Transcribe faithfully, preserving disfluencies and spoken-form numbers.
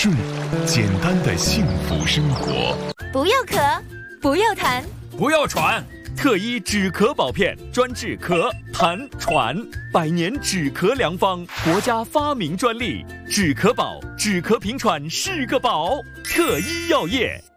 顺，简单的幸福生活。 不要咳，不要痰， 不要喘。特医止咳宝片，专治咳、痰、喘，百年止咳良方，国家发明专利。止咳宝，止咳平喘是个宝。特医药业。